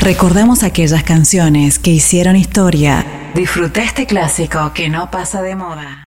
Recordamos aquellas canciones que hicieron historia. Disfruta este clásico que no pasa de moda.